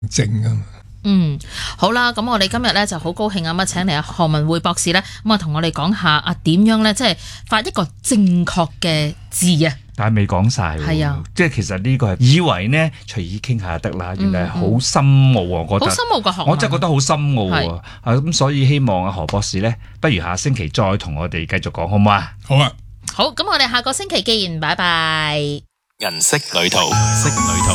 正啊。 好啦，咁我哋今日咧就好高興咁請嚟阿何文匯博士咧，咁啊同我哋講下點樣咧，即係發一個正確嘅字啊。 但係未講晒，係啊，即係其實呢個係以為呢隨意傾下得啦，原來係好深奧啊！我覺得好深奧個學問， 我真係覺得好深奧啊！咁所以希望阿何博士呢，不如下星期再同我哋繼續講好唔好啊？ 好啊， 好，咁我哋下個星期見，拜拜。 銀色旅途。